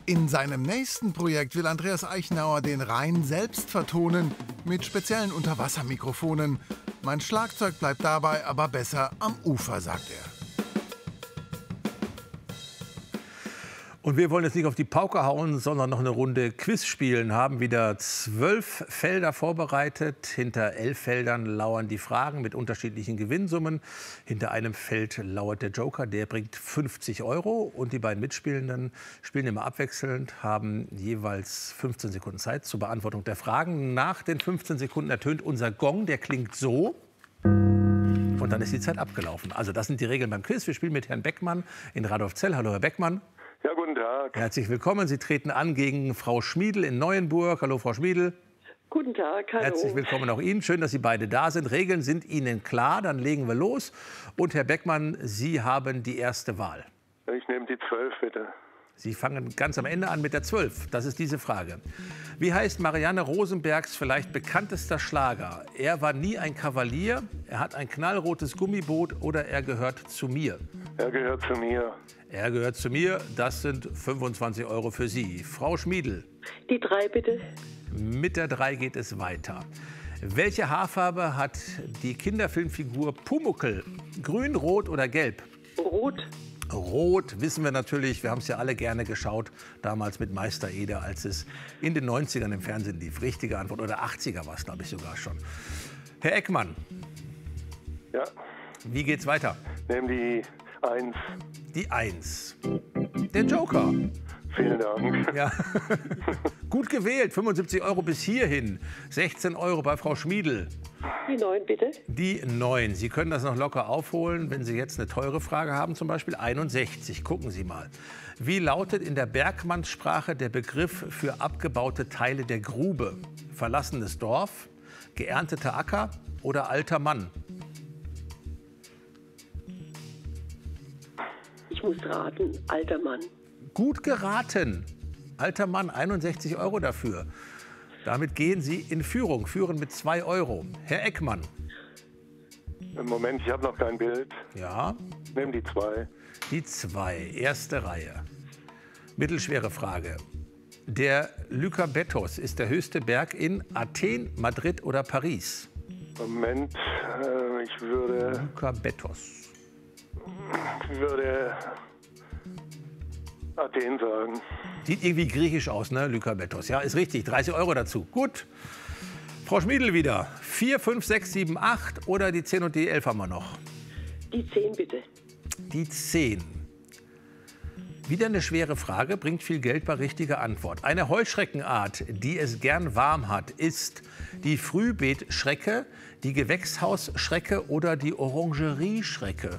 In seinem nächsten Projekt will Andreas Eichenauer den Rhein selbst vertonen, mit speziellen Unterwassermikrofonen. Mein Schlagzeug bleibt dabei aber besser am Ufer, sagt er. Und wir wollen jetzt nicht auf die Pauke hauen, sondern noch eine Runde Quiz spielen. Haben wieder 12 Felder vorbereitet. Hinter 11 Feldern lauern die Fragen mit unterschiedlichen Gewinnsummen. Hinter einem Feld lauert der Joker, der bringt 50 €. Und die beiden Mitspielenden spielen immer abwechselnd, haben jeweils 15 Sekunden Zeit zur Beantwortung der Fragen. Nach den 15 Sekunden ertönt unser Gong, der klingt so. Und dann ist die Zeit abgelaufen. Also das sind die Regeln beim Quiz. Wir spielen mit Herrn Beckmann in Radolfzell. Hallo, Herr Beckmann. Ja, guten Tag. Herzlich willkommen. Sie treten an gegen Frau Schmiedl in Neuenburg. Hallo, Frau Schmiedl. Guten Tag, hallo. Herzlich willkommen auch Ihnen. Schön, dass Sie beide da sind. Regeln sind Ihnen klar. Dann legen wir los. Und Herr Beckmann, Sie haben die erste Wahl. Ich nehme die 12, bitte. Sie fangen ganz am Ende an mit der 12. Das ist diese Frage. Wie heißt Marianne Rosenbergs vielleicht bekanntester Schlager? Er war nie ein Kavalier, er hat ein knallrotes Gummiboot oder er gehört zu mir? Er gehört zu mir. Er gehört zu mir. Das sind 25 € für Sie. Frau Schmiedl. Die 3, bitte. Mit der 3 geht es weiter. Welche Haarfarbe hat die Kinderfilmfigur Pumuckl? Grün, rot oder gelb? Rot. Rot, wissen wir natürlich. Wir haben es ja alle gerne geschaut. Damals mit Meister Eder, als es in den 90ern im Fernsehen lief. Richtige Antwort. Oder 80er war es, glaube ich, sogar schon. Herr Eckmann. Ja. Wie geht's weiter? Nehme die 1. Die 1. Der Joker. Vielen Dank. Ja. Gut gewählt. 75 € bis hierhin. 16 € bei Frau Schmiedl. Die 9, bitte. Die 9. Sie können das noch locker aufholen, wenn Sie jetzt eine teure Frage haben, zum Beispiel 61. Gucken Sie mal. Wie lautet in der Bergmannssprache der Begriff für abgebaute Teile der Grube? Verlassenes Dorf, geernteter Acker oder alter Mann? Ich muss raten, alter Mann. Gut geraten. Alter Mann, 61 € dafür. Damit gehen Sie in Führung, führen mit 2 €. Herr Eckmann. Moment, ich habe noch kein Bild. Ja. Nehme die 2. Die 2, erste Reihe. Mittelschwere Frage. Der Lycabettos ist der höchste Berg in Athen, Madrid oder Paris? Moment, ich würde Athen sagen. Sieht irgendwie griechisch aus, ne, Lycabettos. Ja, ist richtig. 30 € dazu. Gut. Frau Schmiedl wieder. 4, 5, 6, 7, 8 oder die 10 und die 11 haben wir noch? Die 10, bitte. Die 10. Wieder eine schwere Frage, bringt viel Geld bei richtiger Antwort. Eine Heuschreckenart, die es gern warm hat, ist die Frühbeetschrecke, die Gewächshausschrecke oder die Orangerieschrecke?